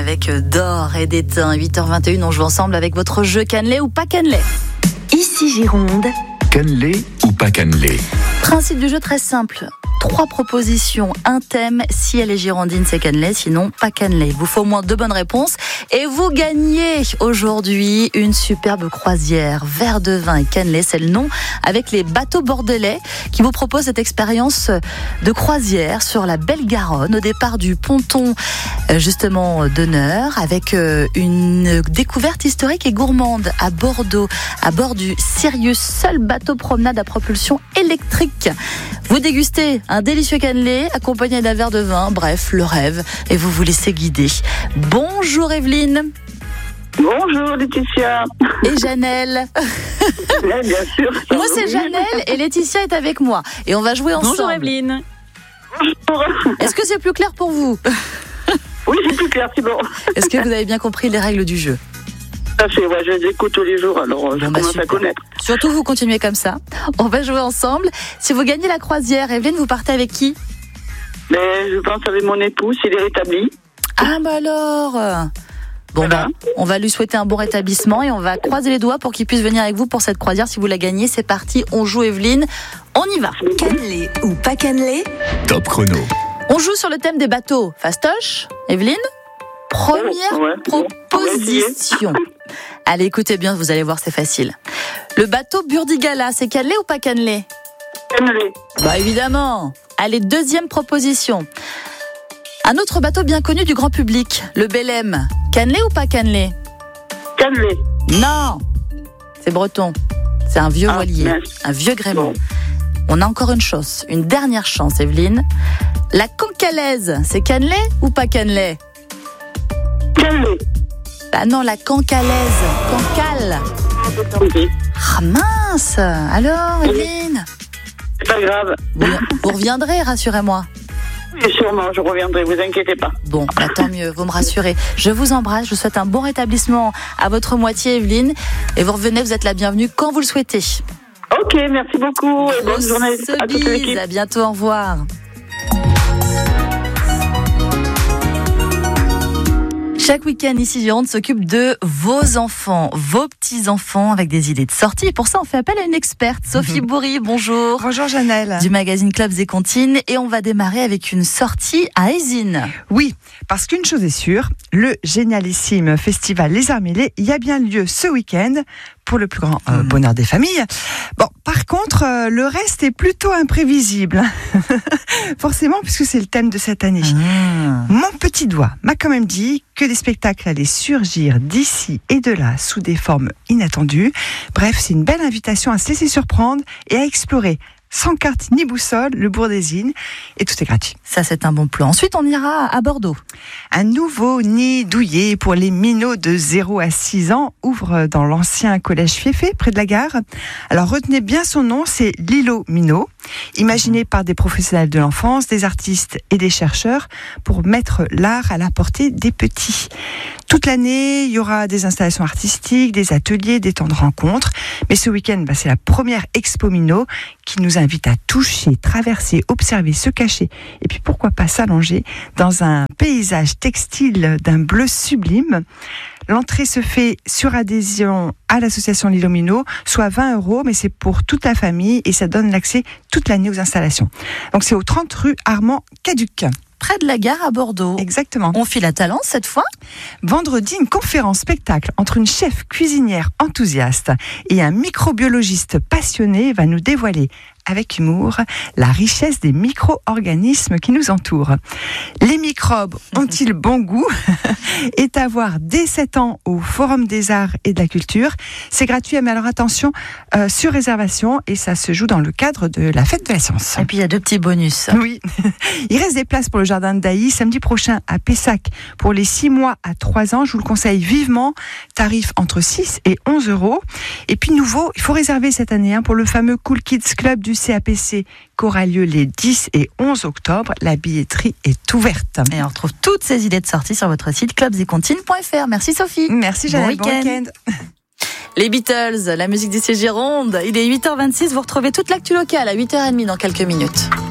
avec d'or et d'étain. 8h21, on joue ensemble avec votre jeu cannelé ou pas cannelé. Ici Gironde. Cannelé ou pas cannelé? Principe du jeu très simple. 3 propositions, un thème. Si elle est girondine, c'est cannelé, sinon pas cannelé. Il vous faut au moins 2 bonnes réponses et vous gagnez aujourd'hui une superbe croisière. Verre de vin et cannelé, c'est le nom, avec les bateaux bordelais qui vous proposent cette expérience de croisière sur la Belle Garonne au départ du ponton justement d'honneur, avec une découverte historique et gourmande à Bordeaux, à bord du Sirius, seul bateau promenade à propulsion électrique. Vous dégustez un délicieux cannelé accompagné d'un verre de vin, bref, le rêve, et vous vous laissez guider. Bonjour Evelyne. Bonjour Laetitia. Et Janelle. Ouais, bien sûr. Moi c'est Janelle et Laetitia est avec moi. Et on va jouer ensemble. Bonjour Evelyne. Bonjour. Est-ce que c'est plus clair pour vous? Oui, c'est plus clair, c'est bon. Est-ce que vous avez bien compris les règles du jeu? Ça fait, ouais, je les écoute tous les jours, alors je commence super. à connaître. Surtout vous continuez comme ça. On va jouer ensemble. Si vous gagnez la croisière, Evelyne, vous partez avec qui? Mais je pense avec mon époux, s'il est rétabli. Ah bah alors bon Voilà. on va lui souhaiter un bon rétablissement et on va croiser les doigts pour qu'il puisse venir avec vous pour cette croisière. Si vous la gagnez, c'est parti, on joue Evelyne. On y va. Cannelé ou pas cannelé? Top chrono. On joue sur le thème des bateaux. Fastoche, Evelyne, première Ouais, bon, proposition. Allez, écoutez bien, vous allez voir, c'est facile. Le bateau Burdigala, c'est cannelé ou pas cannelé? Cannelé. Bah évidemment. Allez, deuxième proposition. Un autre bateau bien connu du grand public, le Belém. Cannelé ou pas cannelé? Cannelé. Non, c'est breton. C'est un vieux Ah, voilier, mince. un vieux gréement. Bon. On a encore une chance, une dernière chance, Evelyne. La cancalaise, c'est cannelé ou pas cannelé? Cannelé. Ah non, la cancalaise, cancale. Oui. Ah mince. Alors, Evelyne, C'est pas grave. vous reviendrez, rassurez-moi. Oui, sûrement, je reviendrai, vous inquiétez pas. Bon, bah, tant mieux, vous me rassurez. Je vous embrasse, je vous souhaite un bon rétablissement à votre moitié, Evelyne. Et vous revenez, vous êtes la bienvenue quand vous le souhaitez. Ok, merci beaucoup et bonne journée à toute Grosse bise, l'équipe. à bientôt, au revoir. Chaque week-end, ici Gironde s'occupe de vos enfants, vos petits-enfants avec des idées de sortie. Et pour ça, on fait appel à une experte, Sophie Bourri. Bonjour. Bonjour Janelle. Du magazine Clubs et Comptines. Et on va démarrer avec une sortie à Eysines. Oui, parce qu'une chose est sûre, le génialissime festival Les Arts Mêlés y a bien lieu ce week-end pour le plus grand bonheur des familles. Bon, par contre, le reste est plutôt imprévisible. Forcément, puisque c'est le thème de cette année. Mon petit doigt m'a quand même dit que des spectacles allaient surgir d'ici et de là sous des formes inattendues. Bref, c'est une belle invitation à se laisser surprendre et à explorer sans carte ni boussole le bourg d'Eysines, et tout est gratuit. Ça, c'est un bon plan. Ensuite, on ira à Bordeaux. Un nouveau nid douillet pour les minots de 0 à 6 ans ouvre dans l'ancien collège Fieffé, près de la gare. Alors retenez bien son nom, c'est l'îlot Minot, imaginé par des professionnels de l'enfance, des artistes et des chercheurs pour mettre l'art à la portée des petits. Toute l'année, il y aura des installations artistiques, des ateliers, des temps de rencontre. Mais ce week-end, c'est la première Expo Minot qui nous invite à toucher, traverser, observer, se cacher et puis pourquoi pas s'allonger dans un paysage textile d'un bleu sublime. L'entrée se fait sur adhésion à l'association L'Îlot Minot, soit 20 €, mais c'est pour toute la famille et ça donne l'accès toute l'année aux installations. Donc c'est au 30 rue Armand Caduc. Près de la gare à Bordeaux. Exactement. On file à Talence cette fois. Vendredi, une conférence spectacle entre une chef cuisinière enthousiaste et un microbiologiste passionné va nous dévoiler avec humour la richesse des micro-organismes qui nous entourent. Les microbes ont-ils bon goût? Est à voir dès 7 ans au Forum des Arts et de la Culture. C'est gratuit, mais alors attention, sur réservation, et ça se joue dans le cadre de la Fête de la Science. Et puis il y a 2 petits bonus. Oui, il reste des places pour le Jardin de Dailly samedi prochain à Pessac pour les 6 mois à 3 ans. Je vous le conseille vivement. Tarif entre 6 et 11 €. Et puis nouveau, il faut réserver cette année pour le fameux Cool Kids Club du CAPC qui aura lieu les 10 et 11 octobre. La billetterie est ouverte. Et on retrouve toutes ces idées de sortie sur votre site clubsetcontines.fr. Merci Sophie. Merci Janelle, bon week-end. Les Beatles, la musique d'ici Gironde. Il est 8h26, vous retrouvez toute l'actu locale à 8h30 dans quelques minutes.